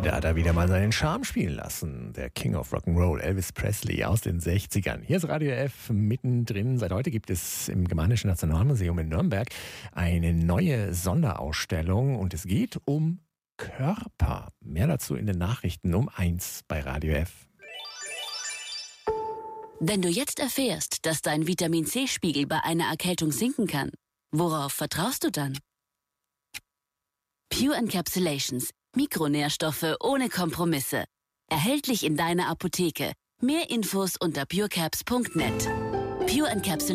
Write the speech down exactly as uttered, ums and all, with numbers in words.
Da hat er wieder mal seinen Charme spielen lassen. Der King of Rock'n'Roll, Elvis Presley aus den sechzigern. Hier ist Radio F mittendrin. Seit heute gibt es im Germanischen Nationalmuseum in Nürnberg eine neue Sonderausstellung und es geht um Körper. Mehr dazu in den Nachrichten um eins bei Radio F. Wenn du jetzt erfährst, dass dein Vitamin-C-Spiegel bei einer Erkältung sinken kann, worauf vertraust du dann? Pure Encapsulations. Mikronährstoffe ohne Kompromisse. Erhältlich in deiner Apotheke. Mehr Infos unter purecaps punkt net. Pure Encapsulations.